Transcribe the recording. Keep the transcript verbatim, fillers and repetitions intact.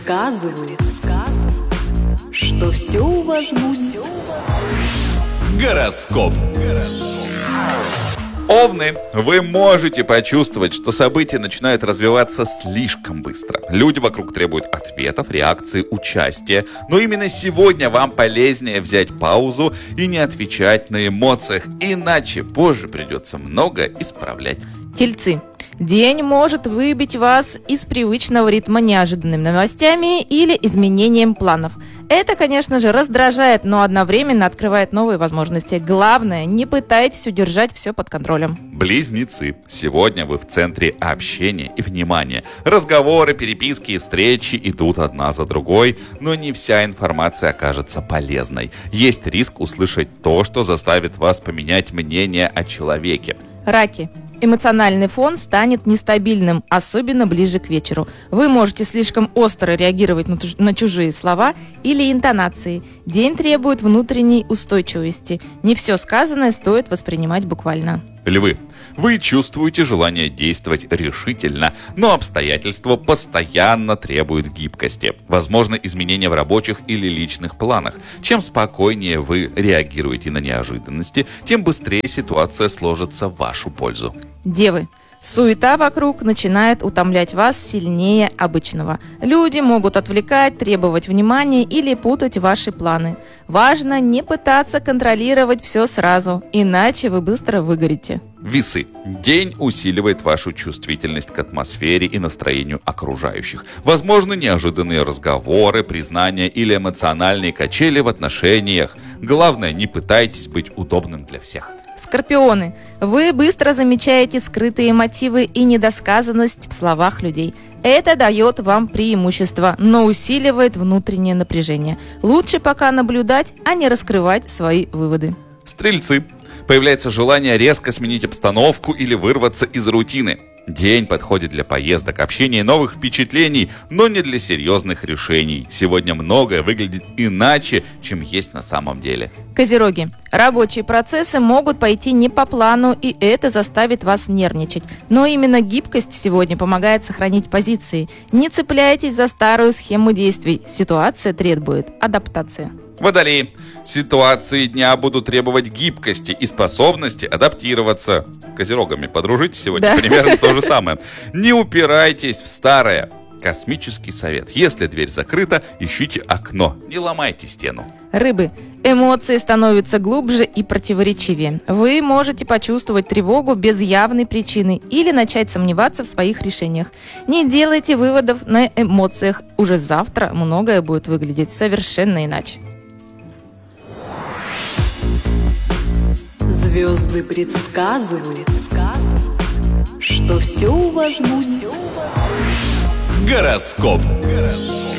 Сказывают, что все у вас будет. Гороскоп. Овны, вы можете почувствовать, что события начинают развиваться слишком быстро. Люди вокруг требуют ответов, реакции, участия. Но именно сегодня вам полезнее взять паузу и не отвечать на эмоциях, иначе позже придется много исправлять. Тельцы. День может выбить вас из привычного ритма неожиданными новостями или изменением планов. Это, конечно же, раздражает, но одновременно открывает новые возможности. Главное, не пытайтесь удержать все под контролем. Близнецы. Сегодня вы в центре общения и внимания. Разговоры, переписки и встречи идут одна за другой, но не вся информация окажется полезной. Есть риск услышать то, что заставит вас поменять мнение о человеке. Раки. Эмоциональный фон станет нестабильным, особенно ближе к вечеру. Вы можете слишком остро реагировать на, туж- на чужие слова или интонации. День требует внутренней устойчивости. Не все сказанное стоит воспринимать буквально. Львы. Вы чувствуете желание действовать решительно, но обстоятельства постоянно требуют гибкости. Возможно, изменения в рабочих или личных планах. Чем спокойнее вы реагируете на неожиданности, тем быстрее ситуация сложится в вашу пользу. Девы. Суета вокруг начинает утомлять вас сильнее обычного. Люди могут отвлекать, требовать внимания или путать ваши планы. Важно не пытаться контролировать все сразу, иначе вы быстро выгорите. Весы. День усиливает вашу чувствительность к атмосфере и настроению окружающих. Возможны неожиданные разговоры, признания или эмоциональные качели в отношениях. Главное, не пытайтесь быть удобным для всех. Скорпионы. Вы быстро замечаете скрытые мотивы и недосказанность в словах людей. Это дает вам преимущество, но усиливает внутреннее напряжение. Лучше пока наблюдать, а не раскрывать свои выводы. Стрельцы. Появляется желание резко сменить обстановку или вырваться из рутины. День подходит для поездок, общения и новых впечатлений, но не для серьезных решений. Сегодня многое выглядит иначе, чем есть на самом деле. Козероги. Рабочие процессы могут пойти не по плану, и это заставит вас нервничать. Но именно гибкость сегодня помогает сохранить позиции. Не цепляйтесь за старую схему действий. Ситуация требует адаптации. Водолеи. Ситуации дня будут требовать гибкости и способности адаптироваться. С козерогами подружитесь сегодня, да. Примерно то же самое. Не упирайтесь в старое. Космический совет. Если дверь закрыта, ищите окно. Не ломайте стену. Рыбы. Эмоции становятся глубже и противоречивее. Вы можете почувствовать тревогу без явной причины или начать сомневаться в своих решениях. Не делайте выводов на эмоциях. Уже завтра многое будет выглядеть совершенно иначе. Звезды предсказывают, что все у вас будет. Гороскоп.